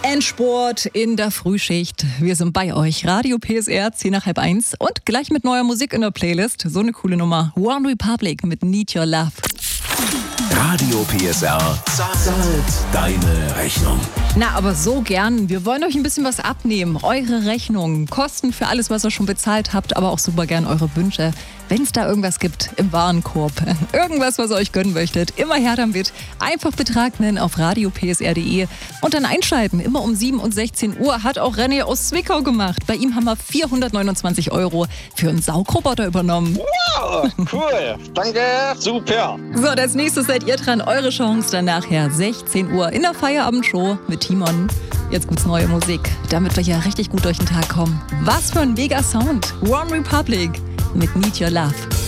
Endspurt in der Frühschicht. Wir sind bei euch. Radio PSR, 10:30 und gleich mit neuer Musik in der Playlist. So eine coole Nummer. One Republic mit Need Your Love. Radio PSR zahlt deine Rechnung. Na, aber so gern. Wir wollen euch ein bisschen was abnehmen. Eure Rechnungen, Kosten für alles, was ihr schon bezahlt habt, aber auch super gern eure Wünsche. Wenn es da irgendwas gibt im Warenkorb, irgendwas, was ihr euch gönnen möchtet, immer her damit. Einfach Betrag nennen auf radiopsr.de und dann einschalten. Immer um 7 und 16 Uhr hat auch René aus Zwickau gemacht. Bei ihm haben wir 429 € für einen Saugroboter übernommen. Wow, cool. Danke, super. So, als nächstes seid ihr dran. Eure Chance dann nachher 16 Uhr in der Feierabendshow mit Timon. Jetzt gibt's neue Musik, damit wir hier richtig gut durch den Tag kommen. Was für ein mega Sound. One Republic mit Need Your Love.